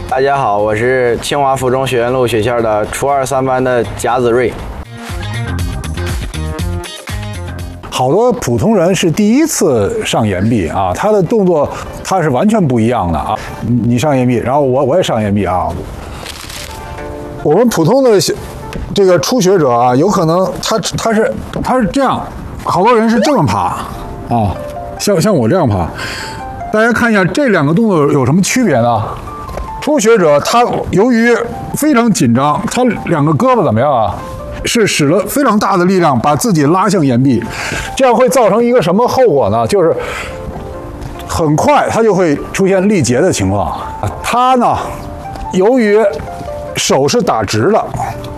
大家好，我是清华附中学院路学校的初二3班的贾子睿。 好多普通人是第一次上岩壁啊，他的动作他是完全不一样的啊。你上岩壁，然后我也上岩壁啊。我们普通的这个初学者啊，有可能他是这样，好多人是这么爬啊，像我这样爬。大家看一下这两个动作有什么区别呢？初学者他由于非常紧张，他两个胳膊怎么样啊？是使了非常大的力量把自己拉向岩壁，这样会造成一个什么后果呢？就是很快他就会出现力竭的情况。他呢，由于手是打直的，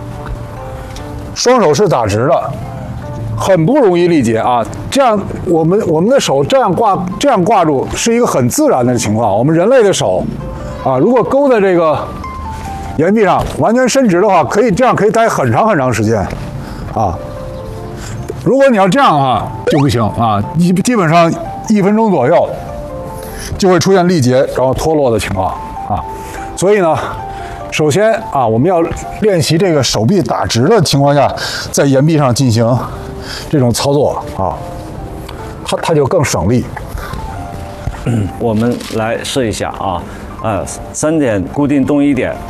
双手是打直的，很不容易力竭啊。这样我们的手这样挂住是一个很自然的情况。我们人类的手啊，如果勾在这个岩壁上完全伸直的话，可以待很长时间，啊。如果你要这样的话就不行啊，基本上1分钟左右就会出现力竭然后脱落的情况啊。所以呢，首先啊，我们要练习这个手臂打直的情况下，在岩壁上进行这种操作啊，它就更省力。 我们来试一下啊，3点固定动1点。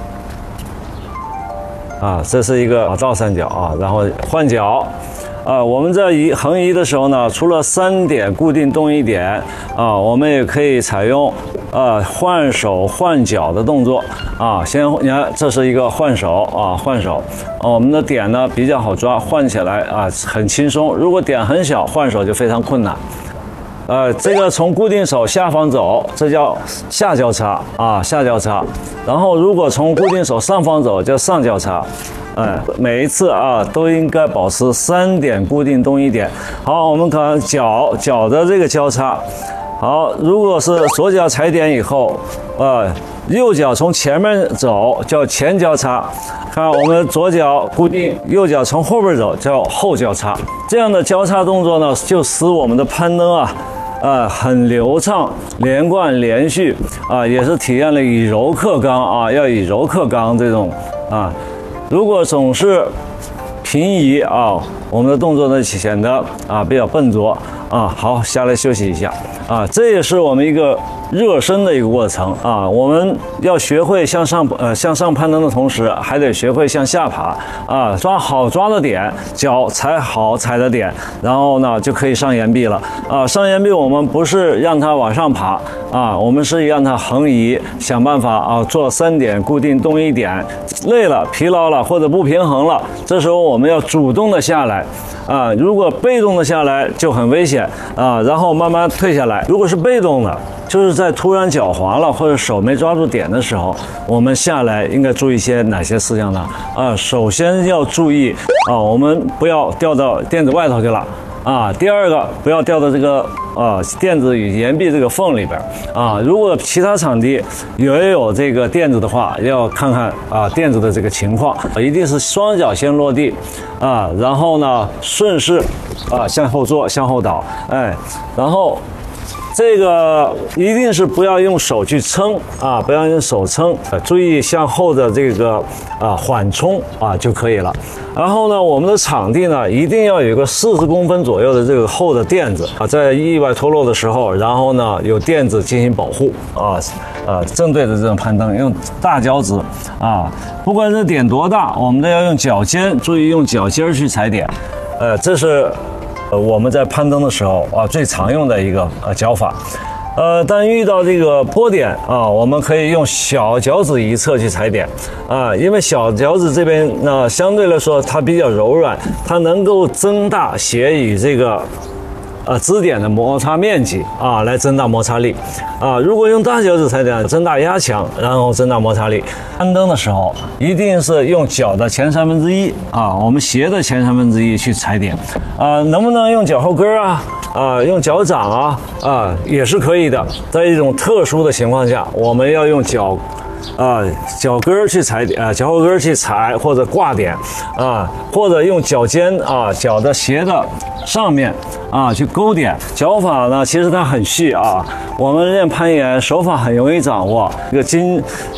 这是一个倒三角啊，然后换脚，我们在横移的时候呢，除了3点固定动1点我们也可以采用换手换脚的动作你看这是一个换手换手，我们的点呢比较好抓，换起来很轻松。如果点很小，换手就非常困难。这个从固定手下方走，这叫下交叉下交叉。然后如果从固定手上方走，叫上交叉。每一次都应该保持3点固定动1点。好，我们看脚的这个交叉。好，如果是左脚踩点以后，右脚从前面走叫前交叉。看我们左脚固定，右脚从后边走叫后交叉。这样的交叉动作呢，就使我们的攀登很流畅、连贯、连续也是体验了以柔克刚要以柔克刚这种如果总是平移我们的动作呢显得比较笨拙好，下来休息一下这也是我们一个热身的一个过程我们要学会向上攀登的同时，还得学会向下爬抓好抓的点，脚踩好踩的点，然后呢就可以上岩壁了上岩壁我们不是让它往上爬我们是让它横移，想办法做3点固定动1点，累了疲劳了或者不平衡了，这时候我们要主动的下来如果被动的下来就很危险然后慢慢退下来。如果是被动的，就是在突然脚滑了或者手没抓住点的时候，我们下来应该注意些哪些事项呢？首先要注意我们不要掉到垫子外头去了第二个不要掉到这个垫子与岩壁这个缝里边如果其他场地也有这个垫子的话，要看看垫子的这个情况，一定是双脚先落地然后呢顺势向后坐向后倒然后这个一定是不要用手去撑不要用手撑注意向后的这个缓冲就可以了。然后呢，我们的场地呢一定要有一个40公分左右的这个厚的垫子在意外脱落的时候，然后呢有垫子进行保护正对着这种攀登用大脚趾不管是点多大，我们都要用脚尖，注意用脚尖去踩点这是我们在攀登的时候最常用的一个脚法。但遇到这个坡点我们可以用小脚趾一侧去踩点因为小脚趾这边呢相对来说它比较柔软，它能够增大鞋与这个支点的摩擦面积来增大摩擦力如果用大脚趾踩点，增大压强，然后增大摩擦力。攀登的时候一定是用脚的前1/3我们鞋的前1/3去踩点能不能用脚后跟用脚掌也是可以的。在一种特殊的情况下，我们要用脚跟去踩点脚后跟去踩或者挂点或者用脚尖脚的鞋的上面去勾点。脚法呢其实它很细我们练攀岩手法很容易掌握，这个